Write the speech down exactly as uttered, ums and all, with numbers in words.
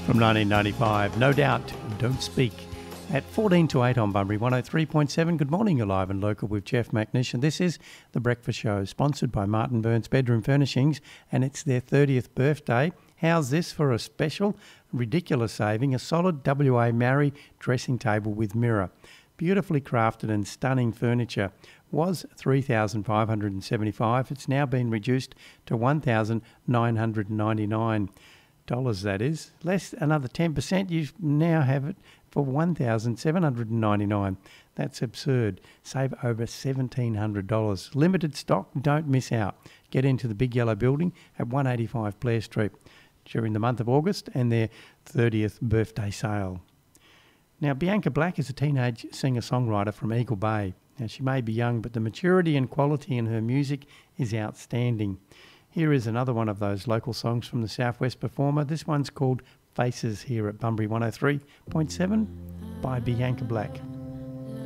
from nineteen ninety-five. No Doubt, Don't Speak. At fourteen to eight on Bunbury one oh three point seven. Good morning, you're live and local with Jeff McNish. And this is The Breakfast Show, sponsored by Martin Burns Bedroom Furnishings, and it's their thirtieth birthday. How's this for a special, ridiculous saving? A solid W A Marry dressing table with mirror. Beautifully crafted and stunning furniture. Was three thousand five hundred seventy-five dollars. It's now been reduced to one thousand nine hundred ninety-nine dollars. Dollars, that is. Less another ten percent, you now have it for one thousand seven hundred ninety-nine dollars. That's absurd. Save over seventeen hundred dollars. Limited stock, don't miss out. Get into the Big Yellow Building at one eighty-five Blair Street during the month of August and their thirtieth birthday sale. Now, Bianca Black is a teenage singer-songwriter from Eagle Bay. Now, she may be young, but the maturity and quality in her music is outstanding. Here is another one of those local songs from the Southwest performer. This one's called Faces here at Bunbury one oh three point seven by Bianca Black.